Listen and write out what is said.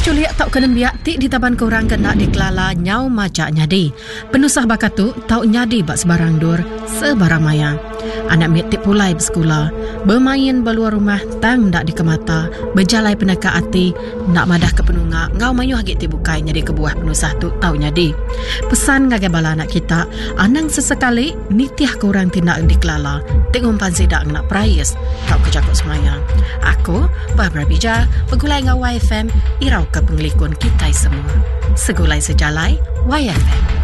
culiak tau kenen biak ti di taban korang kena dikelala nyau majak nyadi. Penusah bakatu tau nyadi bak sebarang dur, sebarang maya. Anak mit tip pulai bersekolah, bermain beluar rumah tang dak dikemata, berjalai penaka hati, nak madah ke penungak, ngau mayu hagit ti bukai nyadi kebuah penusah tu tau nyadi. Pesan ngagai bala anak kita, anang sesekali nitiah korang tindak dikelala, tengumpan sidak nak prayas, tau kejakut semaya. Aku, Barbara Bija, pegulai ngau YFM, irau ke penglikun kita semua. Segulai sejalai, YFM.